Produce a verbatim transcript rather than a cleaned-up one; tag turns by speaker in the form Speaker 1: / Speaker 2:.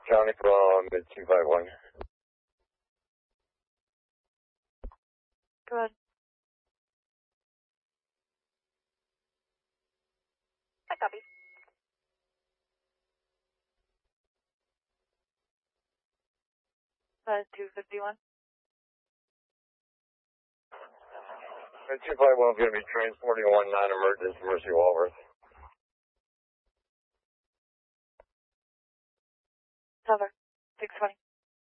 Speaker 1: County from mid two five one.
Speaker 2: Go ahead. I copy. Uh, two fifty-one.
Speaker 1: mid two five one is going to be transporting one non-emergent to Mercy Walworth.
Speaker 2: Cover. six twenty.